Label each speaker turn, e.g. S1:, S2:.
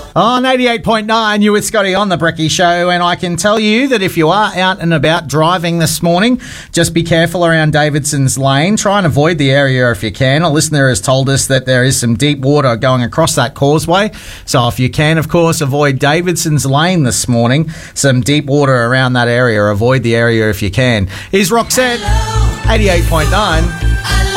S1: On 88.9, you with Scotty on the Brekkie Show, and I can tell you that if you are out and about driving this morning, just be careful around Davidson's Lane. Try and avoid the area if you can. A listener has told us that there is some deep water going across that causeway, so if you can, of course, avoid Davidson's Lane this morning. Some deep water around that area. Avoid the area if you can. Here's Roxette, 88.9.